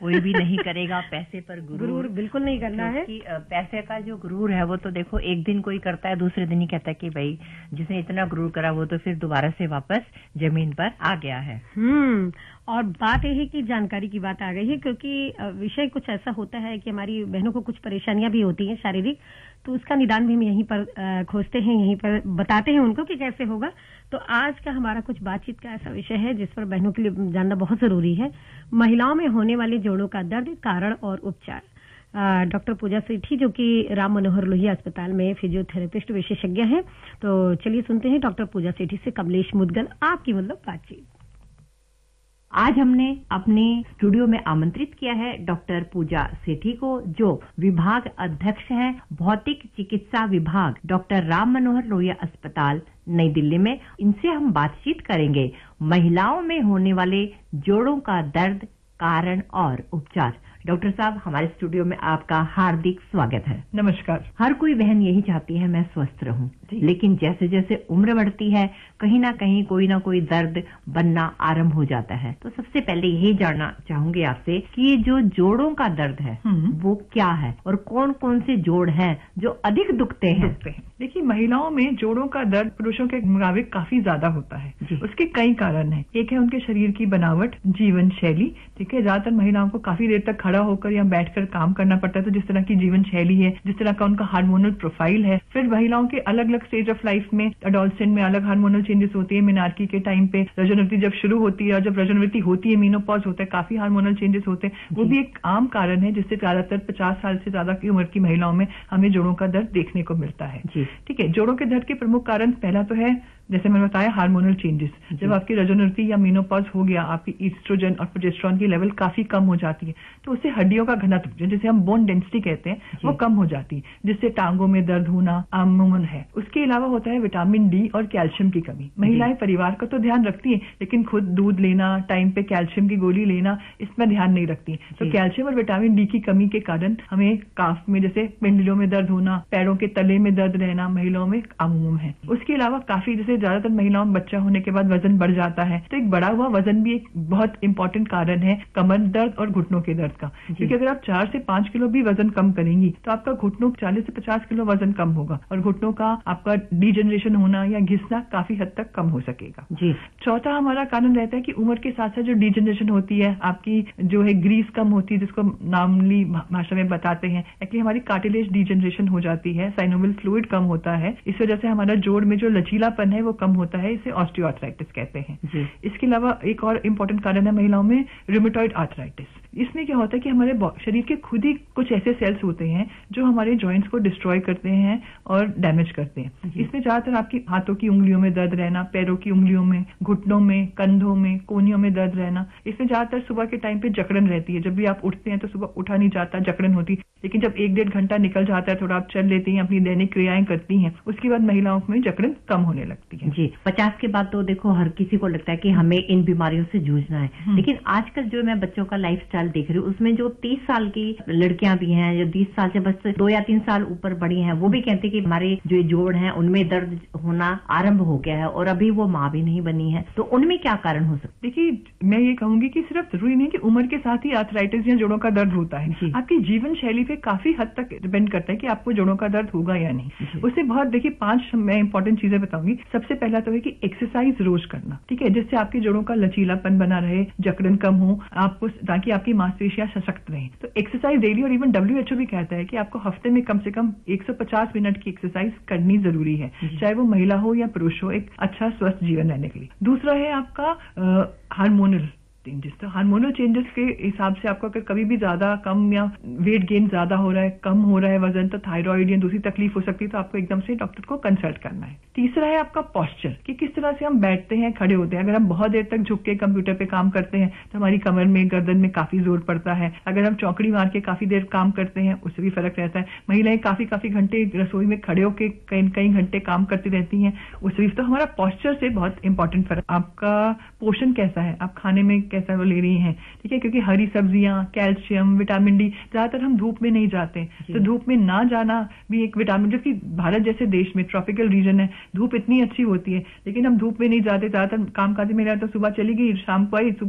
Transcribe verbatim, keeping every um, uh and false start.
कोई भी नहीं करेगा पैसे पर गुरूर। गुरूर बिल्कुल नहीं करना है। पैसे का जो गुरूर है वो तो देखो एक दिन कोई करता है, दूसरे दिन ही कहता है कि भाई जिसने इतना गुरूर करा वो तो फिर दोबारा से वापस जमीन पर आ गया है। हम्म और बात यह है कि जानकारी की बात आ गई है, क्योंकि विषय कुछ ऐसा होता है कि हमारी बहनों को कुछ परेशानियां भी होती हैं शारीरिक, तो उसका निदान भी हम यहीं पर खोजते हैं, यहीं पर बताते हैं उनको कि कैसे होगा। तो आज का हमारा कुछ बातचीत का ऐसा विषय है जिस पर बहनों के लिए जानना बहुत जरूरी है। महिलाओं में होने वाले जोड़ों का दर्द, कारण और उपचार। डॉक्टर पूजा सेठी जो कि राम मनोहर लोहिया अस्पताल में फिजियोथेरेपिस्ट विशेषज्ञ हैं। तो चलिए सुनते हैं डॉक्टर पूजा सेठी से कमलेश मुदगल आपकी मतलब बातचीत। आज हमने अपने स्टूडियो में आमंत्रित किया है डॉक्टर पूजा सेठी को, जो विभाग अध्यक्ष हैं भौतिक चिकित्सा विभाग, डॉक्टर राम मनोहर लोहिया अस्पताल नई दिल्ली में। इनसे हम बातचीत करेंगे महिलाओं में होने वाले जोड़ों का दर्द, कारण और उपचार। डॉक्टर साहब, हमारे स्टूडियो में आपका हार्दिक स्वागत है। नमस्कार। हर कोई बहन यही चाहती है मैं स्वस्थ रहूं, लेकिन जैसे जैसे उम्र बढ़ती है कहीं ना कहीं कोई ना कोई दर्द बनना आरंभ हो जाता है। तो सबसे पहले यही जानना चाहूंगी आपसे कि ये जो जोड़ों का दर्द है वो क्या है और कौन कौन से जोड़ हैं जो अधिक दुखते हैं? देखिए, महिलाओं में जोड़ों का दर्द पुरुषों के मुताबिक काफी ज्यादा होता है। उसके कई कारण हैं। एक है उनके शरीर की बनावट, जीवन शैली। ठीक है, ज्यादातर महिलाओं को काफी देर तक खड़ा होकर या बैठकर काम करना पड़ता है, तो जिस तरह की जीवन शैली है, जिस तरह का उनका हार्मोनल प्रोफाइल है। फिर महिलाओं के अलग अलग स्टेज ऑफ लाइफ में, एडोलसेंट में अलग हार्मोनल चेंजेस होती है, मेनार्की के टाइम पे रजोनिवृत्ति जब शुरू होती है और जब रजोनिवृत्ति होती है, मीनोपॉज होता है, काफी हार्मोनल चेंजेस होते हैं। वो भी एक आम कारण है जिससे ज्यादातर पचास साल से ज्यादा की उम्र की महिलाओं में हमें जोड़ों का दर्द देखने को मिलता है। ठीक है, जोड़ों के दर्द के प्रमुख कारण पहला तो है, जैसे मैंने बताया, हार्मोनल चेंजेस। जब आपकी रजोनिवृत्ति या मीनोपॉज हो गया, आपकी ईस्ट्रोजन और प्रोजेस्टेरॉन की लेवल काफी कम हो जाती है, तो उससे हड्डियों का घनत्व, जिसे हम बोन डेंसिटी कहते हैं, वो कम हो जाती है, जिससे टांगों में दर्द होना आमूमन है। उसके अलावा होता है विटामिन डी और कैल्शियम की कमी। महिलाएं परिवार का तो ध्यान रखती है, लेकिन खुद दूध लेना, टाइम पे कैल्शियम की गोली लेना, इसमें ध्यान नहीं रखती। तो कैल्शियम और विटामिन डी की कमी के कारण हमें काफ में, जैसे पिंडलियों में दर्द होना, पैरों के तले में दर्द रहना महिलाओं में आमूमन है। उसके अलावा काफी, जैसे ज्यादातर महिलाओं में बच्चा होने के बाद वजन बढ़ जाता है, तो एक बढ़ा हुआ वजन भी एक बहुत इंपॉर्टेंट कारण है कमर दर्द और घुटनों के दर्द का। क्योंकि अगर आप चार से पांच किलो भी वजन कम करेंगी तो आपका घुटनों चालीस से पचास किलो वजन कम होगा और घुटनों का आपका डीजनरेशन होना या घिसना काफी हद तक कम हो सकेगा। जी। चौथा हमारा कारण रहता है कि उम्र के साथ साथ जो डीजनरेशन होती है, आपकी जो है ग्रीस कम होती है, जिसको नामली भाषा में बताते हैं, एक्चुअली हमारी कार्टिलेज डीजनरेशन हो जाती है, साइनोवियल फ्लूइड कम होता है। इस वजह से हमारा जोड़ में जो लचीलापन है वो कम होता है, इसे ऑस्टियोआर्थराइटिस कहते हैं। इसके अलावा एक और इम्पोर्टेंट कारण है महिलाओं में रूमेटॉइड आर्थराइटिस। इसमें क्या होता है कि हमारे शरीर के खुद ही कुछ ऐसे सेल्स होते हैं जो हमारे जॉइंट्स को डिस्ट्रॉय करते हैं और डैमेज करते हैं। इसमें ज्यादातर आपकी हाथों की उंगलियों में दर्द रहना, पैरों की उंगलियों में, घुटनों में, कंधों में, कोहनियों में दर्द रहना। इसमें ज्यादातर सुबह के टाइम पे जकड़न रहती है। जब भी आप उठते हैं तो सुबह उठा नहीं जाता, जकड़न होती, लेकिन जब एक डेढ़ घंटा निकल जाता है, थोड़ा आप चल लेती हैं, अपनी दैनिक क्रियाएं करती हैं, उसके बाद महिलाओं में जकड़न कम होने लगती है। जी, पचास के बाद तो देखो हर किसी को लगता है कि हमें इन बीमारियों से जूझना है, लेकिन आजकल जो मैं बच्चों का लाइफ स्टाइल देख रही हूँ उसमें जो तीस साल की लड़कियां भी हैं, जो बीस साल से बस दो या तीन साल ऊपर बड़ी हैं, वो भी कहते हैं कि हमारे जो जोड़ हैं उनमें दर्द होना आरंभ हो गया है और अभी वो माँ भी नहीं बनी है। तो उनमें क्या कारण हो सकता है? देखिए, मैं ये कहूंगी कि सिर्फ जरूरी नहीं कि उम्र के साथ ही आर्थराइटिस या जोड़ों का दर्द होता है। आपकी जीवन शैली पे काफी हद तक डिपेंड करता है कि आपको जोड़ों का दर्द होगा या नहीं। उससे बहुत, देखिए, पांच मैं इंपॉर्टेंट चीजें बताऊंगी। सबसे पहला तो है कि एक्सरसाइज रोज करना, ठीक है, जिससे आपके जोड़ों का लचीलापन बना रहे, जकड़न कम हो, आपको, ताकि आपकी मांसपेशियां सशक्त रहें। तो एक्सरसाइज डेली, और इवन डब्ल्यू एच ओ भी कहता है कि आपको हफ्ते में कम से कम एक सौ पचास मिनट की एक्सरसाइज करनी जरूरी है, चाहे वो महिला हो या पुरुष हो, एक अच्छा स्वस्थ जीवन रहने के लिए। दूसरा है आपका हार्मोनल चेंजेस। तो हार्मोनल चेंजेस के हिसाब से आपको अगर कभी भी ज्यादा कम या वेट गेन ज्यादा हो रहा है, कम हो रहा है वजन, तो थायराइड या दूसरी तकलीफ हो सकती है, तो आपको एकदम से डॉक्टर को कंसल्ट करना है। तीसरा है आपका पोस्चर, कि किस तरह से हम बैठते हैं, खड़े होते हैं। अगर हम बहुत देर तक झुक के कंप्यूटर पे काम करते हैं तो हमारी कमर में, गर्दन में काफी जोर पड़ता है। अगर हम चौकड़ी मार के काफी देर काम करते हैं उससे भी फर्क रहता है। महिलाएं काफी काफी घंटे रसोई में खड़े होकर कई कई घंटे काम करती रहती हैं, उससे भी। तो हमारा पोस्चर से बहुत इंपॉर्टेंट फर्क। आपका पोषण कैसा है, आप खाने में कैसा वो ले रही हैं, ठीक है, क्योंकि हरी सब्जियां, कैल्शियम, विटामिन डी, ज्यादातर हम धूप में नहीं जाते, तो धूप में ना जाना भी एक विटामिन, जो कि भारत जैसे देश में ट्रॉपिकल रीजन है, धूप इतनी अच्छी होती है, लेकिन हम धूप में नहीं जाते। ज्यादातर कामकाजी महिलाएं तो सुबह चली गई, शाम को आई,